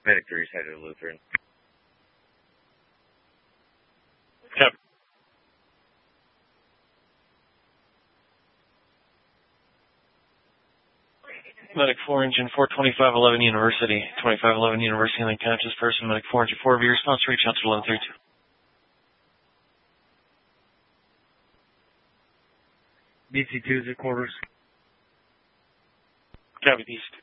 Medic 3 is headed to Lutheran. Yep. Medic 4, engine 42511 University. 2511 University, unconscious person. Medic 4, engine 4, V response, reach out to 1132. BC2 is at quarters. Copy, Beast.